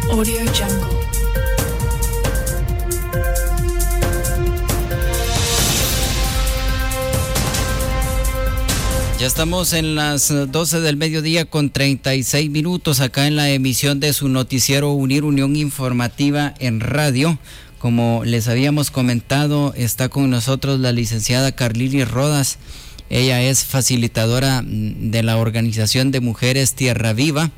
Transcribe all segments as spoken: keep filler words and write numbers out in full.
Audio Jungle. Ya estamos en las doce del mediodía con treinta y seis minutos acá en la emisión de su noticiero Unir Unión Informativa en radio. Como les habíamos comentado, está con nosotros la licenciada Carlini Rodas. Ella es facilitadora de la Organización de Mujeres Tierra Viva.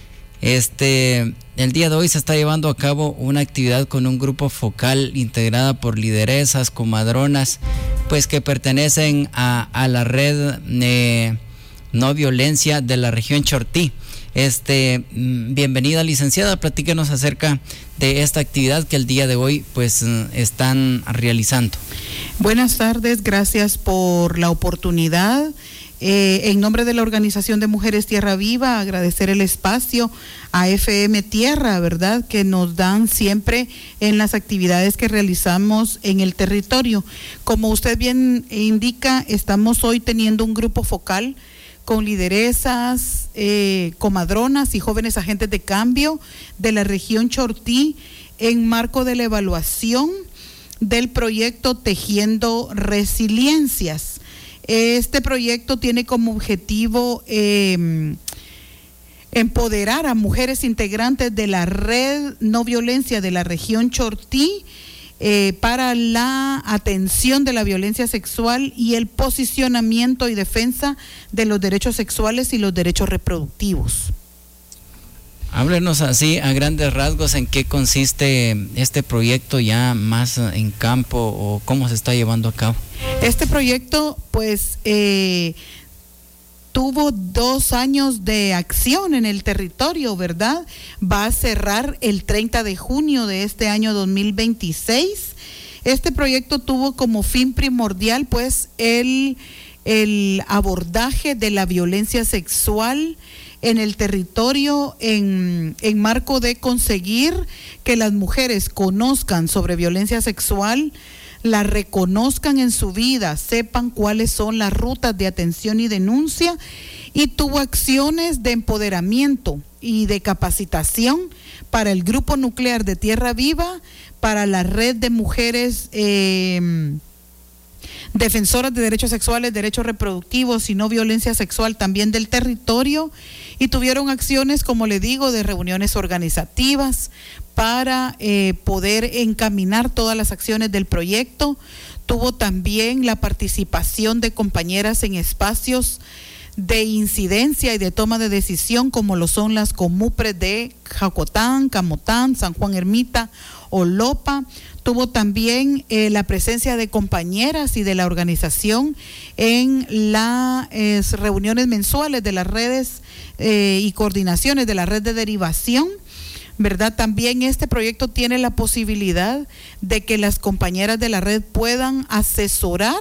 Este, el día de hoy se está llevando a cabo una actividad con un grupo focal integrada por lideresas, comadronas, pues que pertenecen a, a la red eh, no violencia de la región Chortí. Este, bienvenida licenciada, platíquenos acerca de esta actividad que el día de hoy pues están realizando. Buenas tardes, gracias por la oportunidad. Eh, en nombre de la Organización de Mujeres Tierra Viva, agradecer el espacio a F M Tierra, ¿verdad?, que nos dan siempre en las actividades que realizamos en el territorio. Como usted bien indica, estamos hoy teniendo un grupo focal con lideresas, eh, comadronas y jóvenes agentes de cambio de la región Chortí en marco de la evaluación del proyecto Tejiendo Resiliencias. Este proyecto tiene como objetivo eh, empoderar a mujeres integrantes de la red no violencia de la región Chortí eh, para la atención de la violencia sexual y el posicionamiento y defensa de los derechos sexuales y los derechos reproductivos. Háblenos así a grandes rasgos en qué consiste este proyecto ya más en campo o cómo se está llevando a cabo. Este proyecto pues eh, tuvo dos años de acción en el territorio, ¿verdad? Va a cerrar el treinta de junio de este año dos mil veintiséis. Este proyecto tuvo como fin primordial pues el, el abordaje de la violencia sexual en el territorio en, en marco de conseguir que las mujeres conozcan sobre violencia sexual, la reconozcan en su vida, sepan cuáles son las rutas de atención y denuncia, y tuvo acciones de empoderamiento y de capacitación para el Grupo Nuclear de Tierra Viva, para la red de mujeres eh, defensoras de derechos sexuales, derechos reproductivos y no violencia sexual también del territorio, y tuvieron acciones, como le digo, de reuniones organizativas para eh, poder encaminar todas las acciones del proyecto. Tuvo también la participación de compañeras en espacios de incidencia y de toma de decisión, como lo son las comupres de Jacotán, Camotán, San Juan Ermita, Olopa. Tuvo también eh, la presencia de compañeras y de la organización en las eh, reuniones mensuales de las redes eh, y coordinaciones de la red de derivación, ¿verdad? También este proyecto tiene la posibilidad de que las compañeras de la red puedan asesorar,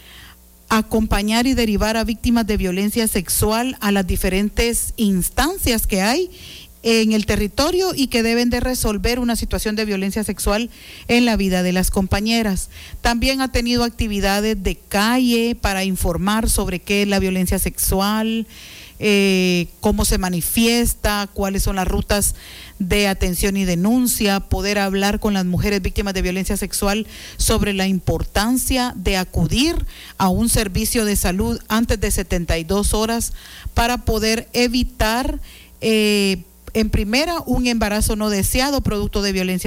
acompañar y derivar a víctimas de violencia sexual a las diferentes instancias que hay en el territorio y que deben de resolver una situación de violencia sexual en la vida de las compañeras. También ha tenido actividades de calle para informar sobre qué es la violencia sexual, eh, cómo se manifiesta, cuáles son las rutas de atención y denuncia, poder hablar con las mujeres víctimas de violencia sexual sobre la importancia de acudir a un servicio de salud antes de setenta y dos horas para poder evitar eh, en primera un embarazo no deseado producto de violencia